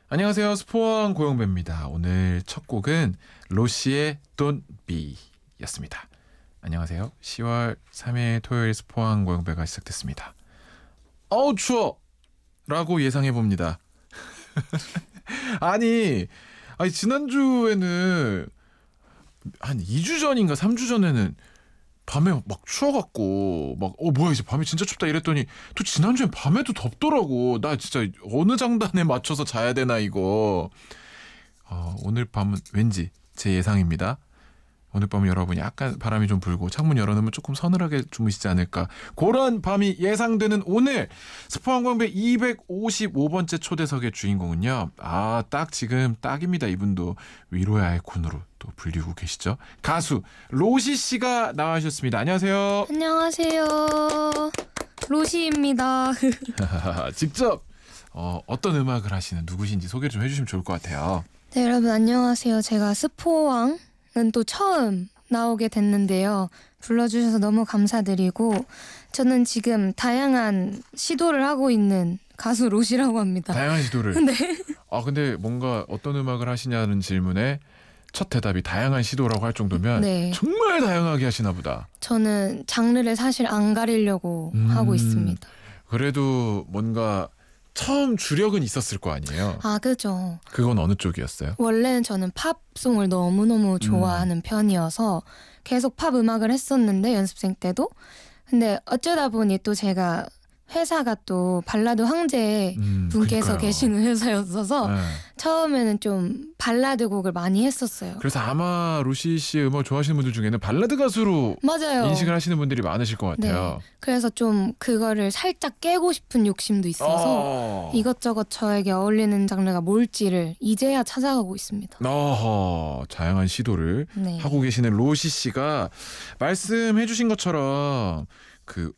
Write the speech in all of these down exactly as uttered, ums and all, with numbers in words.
안녕하세요. 스포왕 고영배입니다. 오늘 첫 곡은 로시의 Don't Be 였습니다. 안녕하세요. 시월 삼일 토요일 스포왕 고영배가 시작됐습니다. 어우 추워! 라고 예상해봅니다. 아니, 아니 지난주에는 한 이 주 전인가 삼 주 전에는 밤에 막 추워갖고 막 어 뭐야 이제 밤이 진짜 춥다 이랬더니 또 지난주엔 밤에도 덥더라고. 나 진짜 어느 장단에 맞춰서 자야 되나 이거. 어, 오늘 밤은 왠지 제 예상입니다. 오늘 밤은 여러분이 약간 바람이 좀 불고 창문 열어놓으면 조금 서늘하게 주무시지 않을까. 그런 밤이 예상되는 오늘 스포왕 고영배 이백오십오 번째 초대석의 주인공은요. 아, 딱 지금 딱입니다. 이분도 위로의 아이콘으로 또 불리고 계시죠. 가수 로시 씨가 나와주셨습니다. 안녕하세요. 안녕하세요. 로시입니다. 직접 어, 어떤 음악을 하시는 누구신지 소개 좀 해주시면 좋을 것 같아요. 네, 여러분 안녕하세요. 제가 스포왕은 또 처음 나오게 됐는데요. 불러주셔서 너무 감사드리고 저는 지금 다양한 시도를 하고 있는 가수 로시라고 합니다. 다양한 시도를? 네. 아 근데 뭔가 어떤 음악을 하시냐는 질문에 첫 대답이 다양한 시도라고 할 정도면 네. 정말 다양하게 하시나 보다. 저는 장르를 사실 안 가리려고 음, 하고 있습니다. 그래도 뭔가 처음 주력은 있었을 거 아니에요. 아, 그죠. 그건 어느 쪽이었어요? 원래는 저는 팝송을 너무너무 좋아하는 음. 편이어서 계속 팝 음악을 했었는데 연습생 때도. 근데 어쩌다 보니 또 제가 회사가 또 발라드 황제 음, 분께서 그러니까요. 계시는 회사였어서 네. 처음에는 좀 발라드 곡을 많이 했었어요. 그래서 아마 로시 씨의 음악 좋아하시는 분들 중에는 발라드 가수로 맞아요. 인식을 하시는 분들이 많으실 것 같아요. 네. 그래서 좀 그거를 살짝 깨고 싶은 욕심도 있어서 어... 이것저것 저에게 어울리는 장르가 뭘지를 이제야 찾아가고 있습니다. 어허, 다양한 시도를 네. 하고 계시는 로시 씨가 말씀해 주신 것처럼 그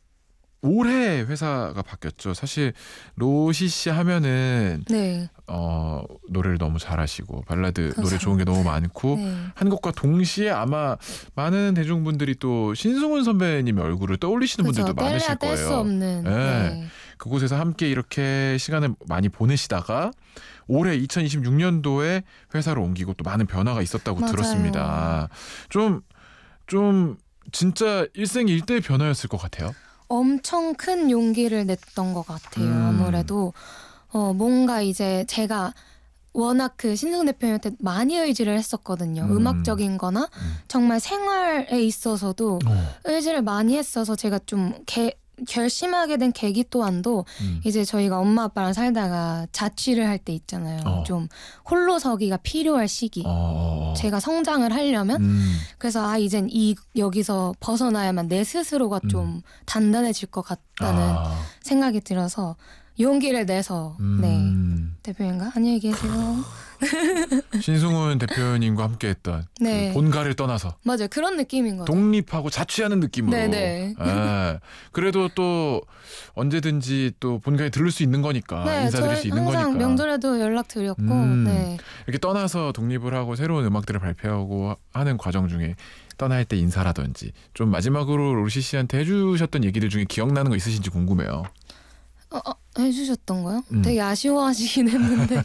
올해 회사가 바뀌었죠. 사실 로시 씨 하면은 네. 어, 노래를 너무 잘하시고 발라드 감사합니다. 노래 좋은 게 너무 많고 네. 한 곡과 동시에 아마 많은 대중분들이 또 신승훈 선배님의 얼굴을 떠올리시는 그쵸. 분들도 많으실 뗄래야 뗄 수 거예요. 없는. 네. 네. 그곳에서 함께 이렇게 시간을 많이 보내시다가 올해 이천이십육 년도에 회사로 옮기고 또 많은 변화가 있었다고 맞아요. 들었습니다. 좀, 좀 진짜 일생일대의 변화였을 것 같아요. 엄청 큰 용기를 냈던 것 같아요. 음. 아무래도 어, 뭔가 이제 제가 워낙 그 신승훈 대표님한테 많이 의지를 했었거든요. 음. 음악적인 거나 음. 정말 생활에 있어서도 어. 의지를 많이 했어서 제가 좀 개, 결심하게 된 계기 또한도 음. 이제 저희가 엄마 아빠랑 살다가 자취를 할 때 있잖아요. 어. 좀 홀로 서기가 필요할 시기. 어. 제가 성장을 하려면 음. 그래서 아 이젠 이 여기서 벗어나야만 내 스스로가 음. 좀 단단해질 것 같다는 아. 생각이 들어서 용기를 내서 음. 네 대표님과 안녕히 계세요. 신승훈 대표님과 함께했던 네. 그 본가를 떠나서 맞아요. 그런 느낌인 거죠. 독립하고 자취하는 느낌으로. 네네. 예. 그래도 또 언제든지 또 본가에 들를 수 있는 거니까 네, 인사드릴 저희 수 있는 항상 거니까. 명절에도 연락드렸고 음. 네. 이렇게 떠나서 독립을 하고 새로운 음악들을 발표하고 하는 과정 중에 떠날 때 인사라든지 좀 마지막으로 로시 씨한테 해주셨던 얘기들 중에 기억나는 거 있으신지 궁금해요. 어, 어, 해주셨던 거요? 음. 되게 아쉬워하시긴 했는데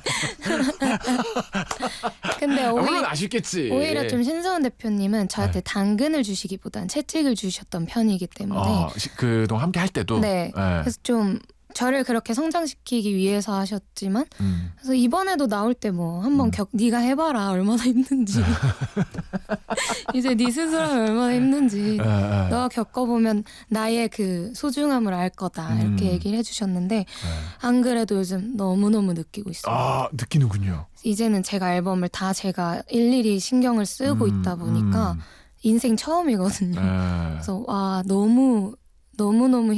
근데 아, 오히, 물론 아쉽겠지. 오히려 좀 신승훈 대표님은 저한테 당근을 주시기보단 채찍을 주셨던 편이기 때문에 어, 시- 그동안 함께 할 때도. 네. 예. 그래서 좀 저를 그렇게 성장시키기 위해서 하셨지만 음. 그래서 이번에도 나올 때 뭐 한번 음. 겪 네가 해봐라 얼마나 힘든지 이제 네 스스로 하면 얼마나 힘든지 예, 예. 너가 겪어보면 나의 그 소중함을 알 거다 이렇게 음. 얘기를 해주셨는데 예. 안 그래도 요즘 너무너무 느끼고 있어요. 아, 느끼는군요. 이제는 제가 앨범을 다 제가 일일이 신경을 쓰고 음, 있다 보니까 음. 인생 처음이거든요. 예. 그래서 와 너무 너무너무